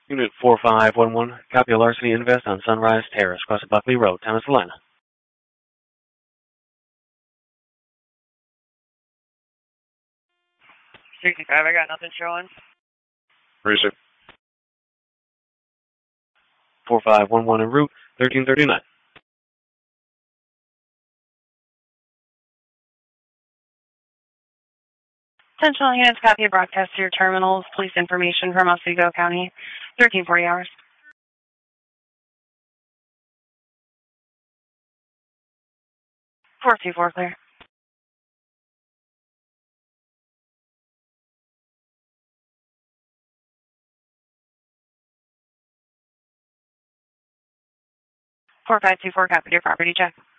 Unit 4511, copy a larceny invest on Sunrise Terrace, across Buckley Road, Town of Salina. 65, I got nothing showing. Receive. 4511 en route, 1339. Central units, copy a broadcast to your terminals. Police information from Oswego County. 1340 hours. 424 clear. Four 524, copy your property check.